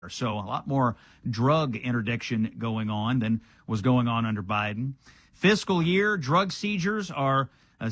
So a lot more drug interdiction going on than was going on under Biden. Fiscal year drug seizures are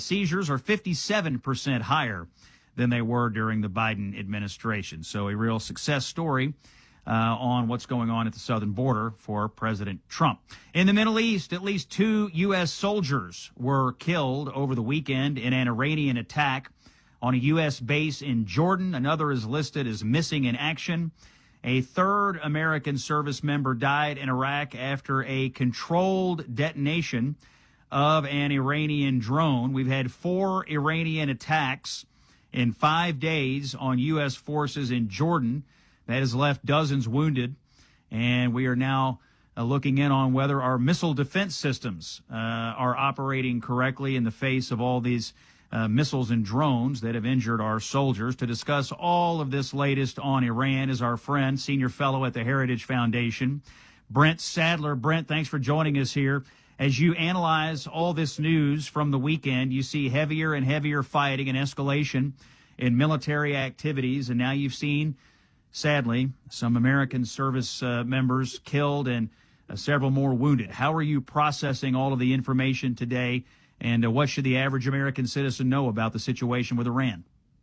57% higher than they were during the Biden administration. So a real success story on what's going on at the southern border for President Trump. In the Middle East, at least 2 U.S. soldiers were killed over the weekend in an Iranian attack on a U.S. base in Jordan. Another is listed as missing in action. A third American service member died in Iraq after a controlled detonation of an Iranian drone. We've had 4 Iranian attacks in 5 days on U.S. forces in Jordan. That has left dozens wounded, and we are now looking in on whether our missile defense systems are operating correctly in the face of all these missiles and drones that have injured our soldiers. To discuss all of this latest on Iran is our friend, senior fellow at the Heritage Foundation, Brent Sadler. Brent, thanks for joining us here. As you analyze all this news from the weekend, you see heavier and heavier fighting and escalation in military activities, and now you've seen, sadly, some American service members killed and several more wounded. How are you processing all of the information today, and what should the average American citizen know about the situation with Iran?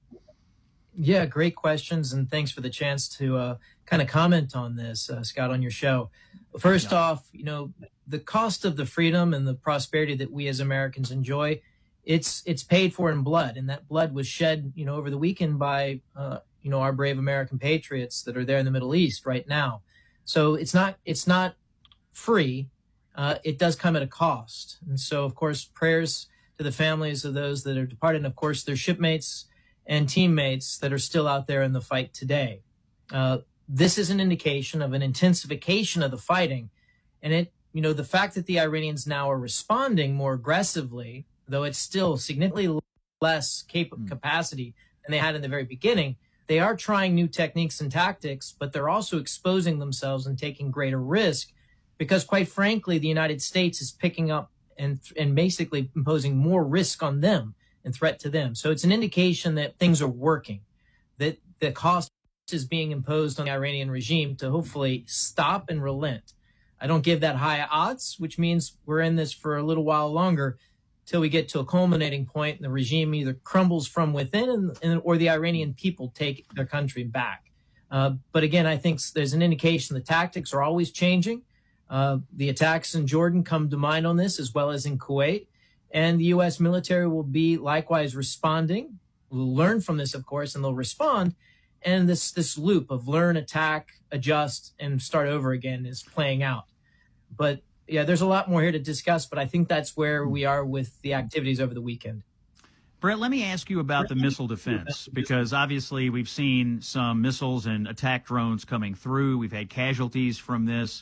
Yeah, great questions, and thanks for the chance to kind of comment on this, Scott, on your show. First off, the cost of the freedom and the prosperity that we as Americans enjoy, it's paid for in blood, and that blood was shed, over the weekend by, our brave American patriots that are there in the Middle East right now. So it's not free. It does come at a cost. And so, of course, prayers to the families of those that are departed, and of course, their shipmates and teammates that are still out there in the fight today. This is an indication of an intensification of the fighting. And the fact that the Iranians now are responding more aggressively, though it's still significantly less capacity than they had in the very beginning, they are trying new techniques and tactics, but they're also exposing themselves and taking greater risk because, quite frankly, the United States is picking up and basically imposing more risk on them and threat to them. So it's an indication that things are working, that the cost is being imposed on the Iranian regime to hopefully stop and relent. I don't give that high odds, which means we're in this for a little while longer till we get to a culminating point and the regime either crumbles from within or the Iranian people take their country back. But again, I think there's an indication the tactics are always changing. The attacks in Jordan come to mind on this, as well as in Kuwait. And the U.S. military will be likewise responding. We'll learn from this, of course, and they'll respond. And this loop of learn, attack, adjust, and start over again is playing out. But yeah, there's a lot more here to discuss, but I think that's where we are with the activities over the weekend. Brett, let me ask you about the missile defense, because obviously we've seen some missiles and attack drones coming through. We've had casualties from this.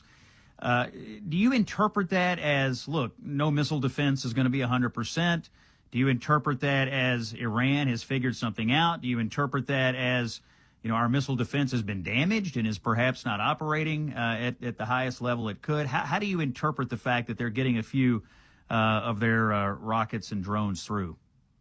Do you interpret that as, look, no missile defense is going to be 100%? Do you interpret that as Iran has figured something out? Do you interpret that as, our missile defense has been damaged and is perhaps not operating at the highest level it could? How do you interpret the fact that they're getting a few of their rockets and drones through?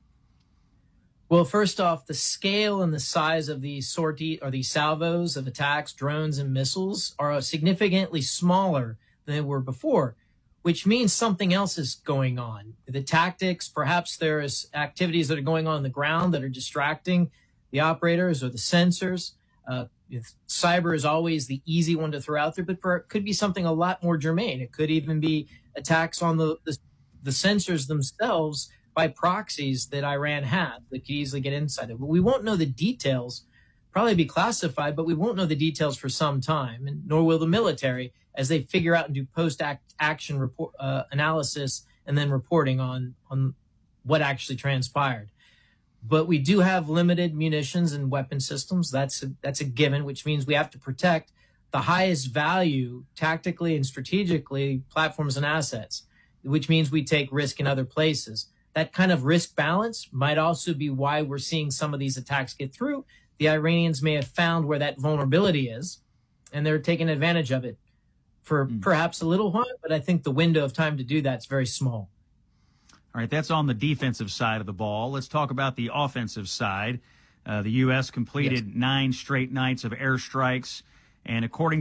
Well, first off, the scale and the size of these sortie or these salvos of attacks, drones, and missiles are significantly smaller than they were before, which means something else is going on. The tactics, perhaps there is activities that are going on the ground that are distracting the operators or the sensors. Cyber is always the easy one to throw out there, but it could be something a lot more germane. It could even be attacks on the sensors themselves by proxies that Iran had that could easily get inside it. But we won't know the details, probably be classified, but we won't know the details for some time, and nor will the military as they figure out and do post-action report analysis and then reporting on what actually transpired. But we do have limited munitions and weapon systems. That's a given, which means we have to protect the highest value tactically and strategically platforms and assets, which means we take risk in other places. That kind of risk balance might also be why we're seeing some of these attacks get through. The Iranians may have found where that vulnerability is, and they're taking advantage of it for perhaps a little while, but I think the window of time to do that is very small. All right, that's on the defensive side of the ball. Let's talk about the offensive side. The U.S. completed 9 straight nights of airstrikes, and according